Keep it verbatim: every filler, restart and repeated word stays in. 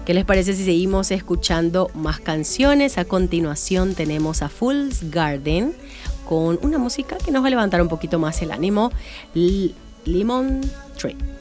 ¿Qué les parece si seguimos escuchando más canciones? A continuación tenemos a Fool's Garden con una música que nos va a levantar un poquito más el ánimo, Lemon Tree.